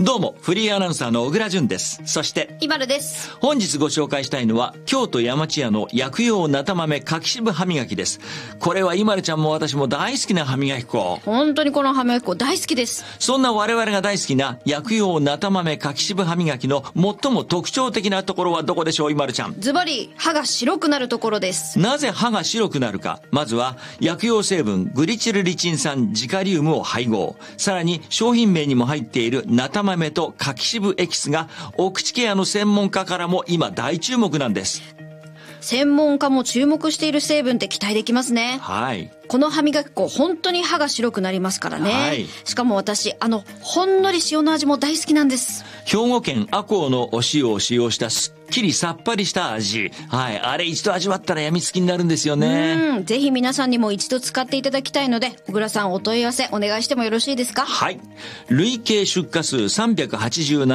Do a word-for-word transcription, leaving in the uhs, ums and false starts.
どうも、フリーアナウンサーの小倉淳です。そして、 イバルです。 本日ご紹介したいのは、京都山千屋の薬用なた豆柿渋歯磨きです。これはイマルちゃんも私も大好きな歯磨き粉。 本当にこの歯磨き粉大好きです。 そんな我々が大好きな薬用なた豆柿渋歯磨きの最も特徴的なところはどこでしょう、イマルちゃん。 ズバリ、歯が白くなるところです。 なぜ歯が白くなるか。まずは、薬用成分グリチルリチン酸ジカリウムを配合。さらに、商品名にも入っているなた豆と柿渋エキスがお口ケアの専門家からも今大注目なんです。 専門家も注目している成分って期待できますね。 はい。 この歯磨き粉本当に歯が白くなりますからね。 はい。 しかも私あのほんのり塩の味も大好きなんです。 兵庫県赤穂のお塩を使用したすっきりさっぱりした味。はい。あれ一度味わったら病みつきになるんですよね。 うん。ぜひ皆さんにも一度使っていただきたいので、小倉さんお問い合わせお願いしてもよろしいですか？ はい。累計出荷数さんびゃくはちじゅうなな